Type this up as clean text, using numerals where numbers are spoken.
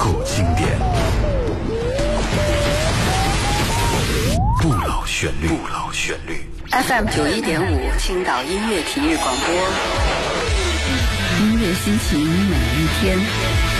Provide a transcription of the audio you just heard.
古经典，不老旋律，不老旋律。 FM 91.5，青岛音乐体育广播，音乐心情每一天。